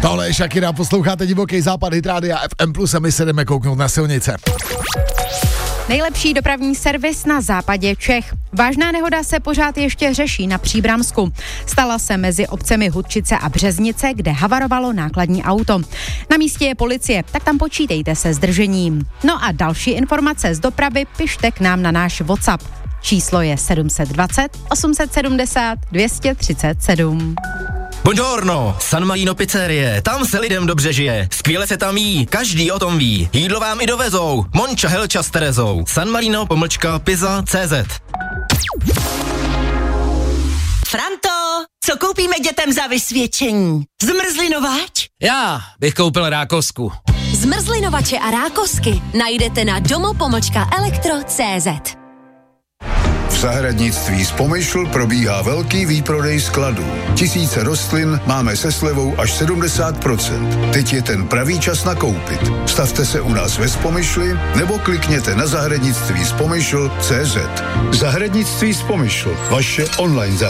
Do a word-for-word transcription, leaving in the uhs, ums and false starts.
Tohle je Shakira, posloucháte Divoký západ, Hit Rádia F M plus a my se jdeme kouknout na silnice. Nejlepší dopravní servis na západě Čech. Vážná nehoda se pořád ještě řeší na Příbramsku. Stala se mezi obcemi Hudčice a Březnice, kde havarovalo nákladní auto. Na místě je policie, tak tam počítejte se zdržením. No a další informace z dopravy pište k nám na náš WhatsApp. Číslo je sedm set dvacet, osm set sedmdesát, dvě stě třicet sedm. Buongiorno, San Marino pizzerie, tam se lidem dobře žije, skvěle se tam jí, každý o tom ví, jídlo vám i dovezou, Monča Helča s Terezou, San Marino pomlčka pizza tečka cé zet. Franto, co koupíme dětem za vysvědčení? Zmrzlinovač? Já bych koupil rákosku. Zmrzlinovače a rákosky najdete na domo pomlčka elektro tečka cé zet. V zahradnictví Spomyšl probíhá velký výprodej skladů. Tisíce rostlin máme se slevou až sedmdesát procent. Teď je ten pravý čas nakoupit. Stavte se u nás ve Spomyšli nebo klikněte na zahradnictví spomyšl tečka cé zet. Zahradnictví Spomyšl, vaše online zahradnictví.